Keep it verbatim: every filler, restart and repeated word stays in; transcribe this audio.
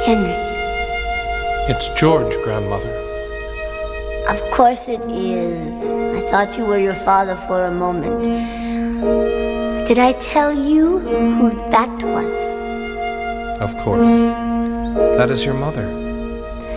Henry. It's George, Grandmother. Of course it is. I thought you were your father for a moment. Did I tell you who that was? Of course. That is your mother.